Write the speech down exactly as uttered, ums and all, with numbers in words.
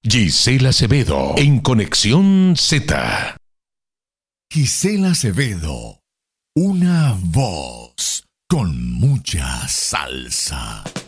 Gisela Acevedo en Conexión Z. Gisela Acevedo, una voz con mucha salsa.